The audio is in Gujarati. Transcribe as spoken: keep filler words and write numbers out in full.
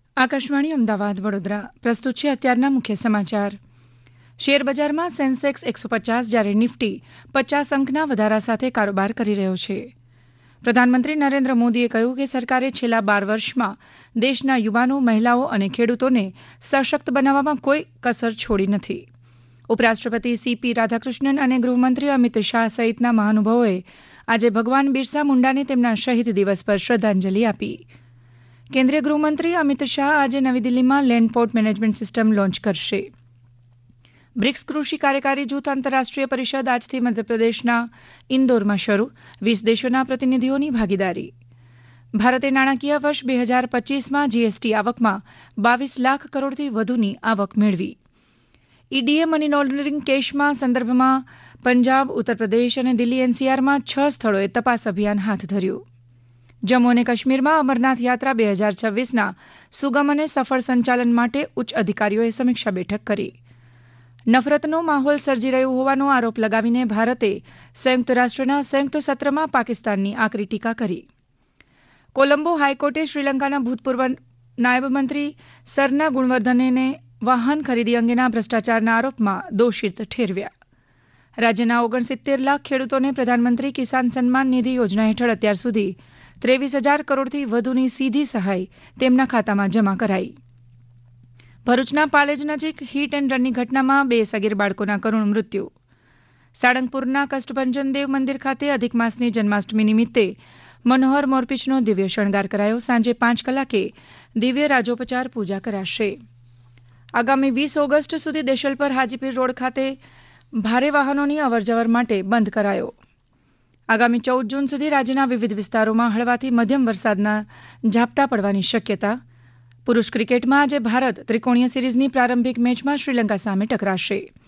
આકાશવાણી અમદાવાદ વડોદરા પ્રસ્તુત છે અત્યારના મુખ્ય સમાચાર. શેરબજારમાં સેન્સેક્સ એકસો પચાસ જ્યારે નિફ્ટી પચાસ અંકના વધારા સાથે કારોબાર કરી રહ્યો છે. પ્રધાનમંત્રી નરેન્દ્ર મોદીએ કહ્યું કે સરકારે છેલ્લા બાર વર્ષમાં દેશના યુવાનો, મહિલાઓ અને ખેડૂતોને સશક્ત બનાવવામાં કોઈ કસર છોડી નથી. ઉપરાષ્ટ્રપતિ સીપી રાધાકૃષ્ણન અને ગૃહમંત્રી અમિત શાહ સહિતના મહાનુભાવોએ આજે ભગવાન બિરસા મુંડાને તેમના શહીદ દિવસ પર શ્રદ્ધાંજલિ આપી. કેન્દ્રીય ગૃહમંત્રી અમિત શાહ આજે નવી દિલ્હીમાં land port management system launch કરશે. બ્રિક્સ કૃષિ કાર્યકારી જૂથ આંતરરાષ્ટ્રીય પરિષદ આજથી મધ્યપ્રદેશના ઇન્દોરમાં શરૂ, વીસ દેશોના પ્રતિનિધિઓની ભાગીદારી. ભારતે નાણાકીય વર્ષ બે હજાર પચીસમાં જીએસટી આવકમાં બાવીસ લાખ કરોડથી વધુની આવક મેળવી. ઈડીએ મની લોન્ડરિંગ કેસમાં સંદર્ભમાં પંજાબ, ઉત્તર પ્રદેશ અને દિલ્હી એનસીઆરમાં છ સ્થળોએ તપાસ અભિયાન હાથ ધર્યું. જમ્મુ અને કાશ્મીરમાં અમરનાથ યાત્રા બે હજાર છવ્વીસના સુગમ અને સફળ સંચાલન માટે ઉચ્ચ અધિકારીઓએ સમીક્ષા બેઠક કરી. નફરતનો માહોલ સર્જી રહ્યો હોવાનો આરોપ લગાવીને ભારતે સંયુક્ત રાષ્ટ્રના સંયુક્ત સત્રમાં પાકિસ્તાનની આકરી ટીકા કરી. કોલંબો હાઈકોર્ટે શ્રીલંકાના ભૂતપૂર્વ નાયબ મંત્રી સરના ગુણવર્ધનેને વાહન ખરીદી અંગેના ભ્રષ્ટાચારના આરોપમાં દોષિત ઠેરવ્યા. રાજ્યના ઓગણસિત્તેર લાખ ખેડૂતોને પ્રધાનમંત્રી કિસાન સન્માન નિધિ યોજના હેઠળ અત્યાર સુધી ત્રેવીસ હજાર કરોડથી વધુની સીધી સહાય તેમના ખાતામાં જમા કરાઈ. ભરૂચના પાલેજ નજીક હિટ એન્ડ રનની ઘટનામાં બે સગીર બાળકોના કરુણ મૃત્યુ. સાળંગપુરના કષ્ટભંજન દેવ મંદિર ખાતે અધિક માસની જન્માષ્ટમી નિમિત્તે મનોહર મોરપીંછનો દિવ્ય શણગાર કરાયો. સાંજે પાંચ કલાકે દિવ્ય રાજોપચાર પૂજા કરાશે. આગામી વીસ ઓગસ્ટ સુધી દેશલપર હાજીપીર રોડ ખાતે ભારે વાહનોની અવરજવર માટે બંધ કરાયો. આગામી ચૌદ જૂન સુધી રાજ્યના વિવિધ વિસ્તારોમાં હળવાથી મધ્યમ વરસાદના ઝાપટા પડવાની શક્યતા. પુરૂષ ક્રિકેટમાં આજે ભારત ત્રિકોણીય સિરીઝની પ્રારંભિક મેચમાં શ્રીલંકા સામે ટકરાશે.